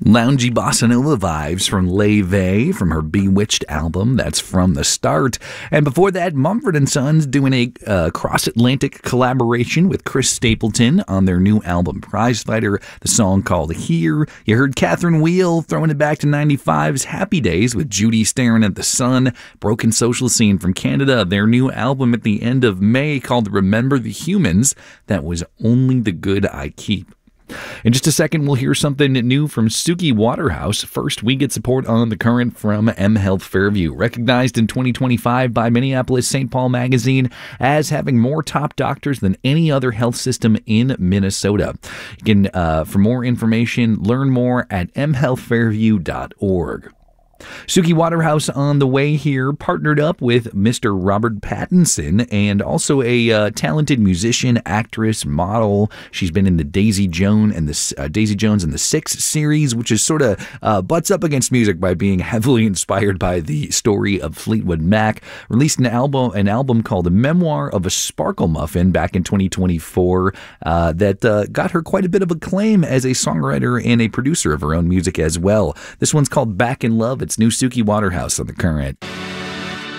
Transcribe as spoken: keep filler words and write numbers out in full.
Loungy bossa nova vibes from Leve from her Bewitched album. That's From the Start. And before that, Mumford and Sons doing a uh, cross-Atlantic collaboration with Chris Stapleton on their new album Prizefighter, the song called Here. You heard Catherine Wheel throwing it back to ninety-five's Happy Days with Judy Staring at the Sun. Broken Social Scene from Canada, their new album at the end of May called Remember the Humans. That was Only the Good I Keep. In just a second, we'll hear something new from Suki Waterhouse. First, we get support on The Current from M Health Fairview, recognized in twenty twenty-five by Minneapolis Saint Paul Magazine as having more top doctors than any other health system in Minnesota. You can, uh, for more information, learn more at m health fairview dot org. Suki Waterhouse on the way here, partnered up with Mister Robert Pattinson, and also a uh, talented musician, actress, model. She's been in the Daisy Jones and the uh, Daisy Jones and the Six series, which is sort of uh, butts up against music by being heavily inspired by the story of Fleetwood Mac. Released an album, an album called "A Memoir of a Sparkle Muffin" back in twenty twenty-four uh, that uh, got her quite a bit of acclaim as a songwriter and a producer of her own music as well. This one's called "Back in Love." It's new Suki Waterhouse on The Current.